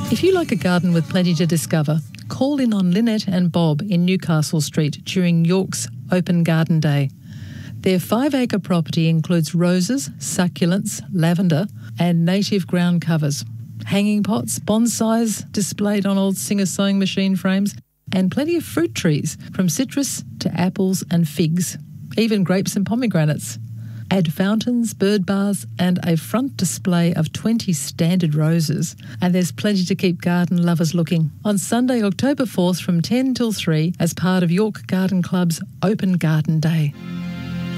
If you like a garden with plenty to discover, call in on Lynette and Bob in Newcastle Street during York's Open Garden Day. Their 5-acre property includes roses, succulents, lavender and native ground covers, hanging pots, bonsais displayed on old Singer sewing machine frames, and plenty of fruit trees from citrus to apples and figs, even grapes and pomegranates. Add fountains, bird baths and a front display of 20 standard roses, and there's plenty to keep garden lovers looking. On Sunday, October 4th from 10 till 3 as part of York Garden Club's Open Garden Day.